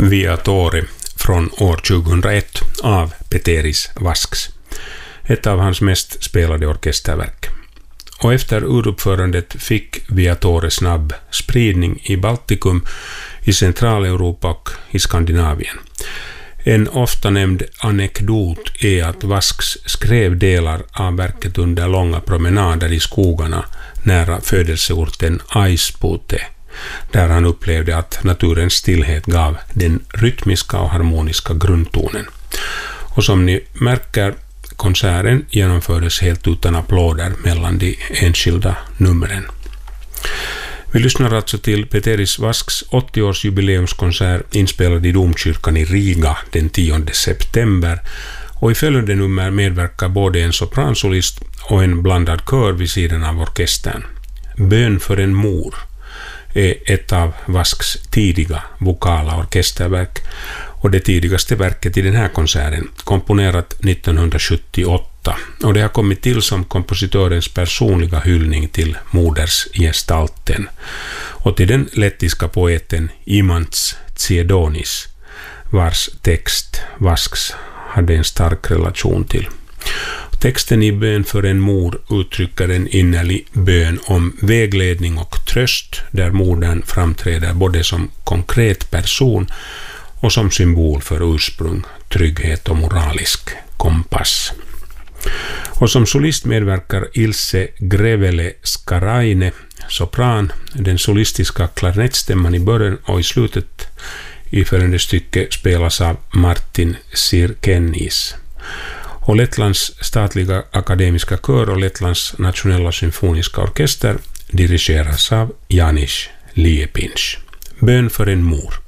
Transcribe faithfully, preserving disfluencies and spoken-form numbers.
Viatori från år tjugohundraett av Peteris Vasks, ett av hans mest spelade orkesterverk. Och efter uruppförandet fick Viatori snabb spridning i Baltikum, i Centraleuropa och i Skandinavien. En ofta nämnd anekdot är att Vasks skrev delar av verket under långa promenader i skogarna nära födelseorten Aispute, där han upplevde att naturens stillhet gav den rytmiska och harmoniska grundtonen. Och som ni märker, konserten genomfördes helt utan applåder mellan de enskilda numren. Vi lyssnar alltså till Peteris Vasks åttio-årsjubileumskonsert inspelad i domkyrkan i Riga den tionde september, och i följande nummer medverkar både en sopransolist och en blandad kör vid sidan av orkestern. Bön för en mor är ett av Vasks tidiga vokala orkesterverk och det tidigaste verket i den här konserten, komponerat nittonhundrasjuttioåtta, och det har kommit till som kompositörens personliga hyllning till modersgestalten och till den lettiska poeten Imants Tsiedonis, vars text Vasks hade en stark relation till. Texten i Bön för en mor uttrycker en innerlig bön om vägledning och tröst, där modern framträder både som konkret person och som symbol för ursprung, trygghet och moralisk kompass. Och som solist medverkar Ilse Grevele Skaraine, sopran, den solistiska klarinetstämman i början och i slutet i följande stycke spelas av Martin Sirkenis. Och Lettlands statliga akademiska kör och Lettlands nationella symfoniska orkester dirigeras av Janis Liepins. Bön för en mor.